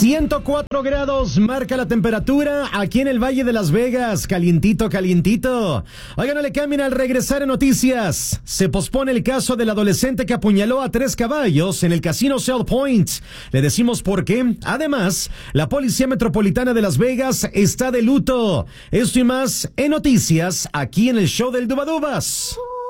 104 grados marca la temperatura aquí en el Valle de Las Vegas. Calientito, calientito. Oigan, no le cambien al regresar en noticias. Se pospone el caso del adolescente que apuñaló a 3 caballos en el casino South Point. Le decimos por qué. Además, la Policía Metropolitana de Las Vegas está de luto. Esto y más en noticias aquí en el show del Dubadubas.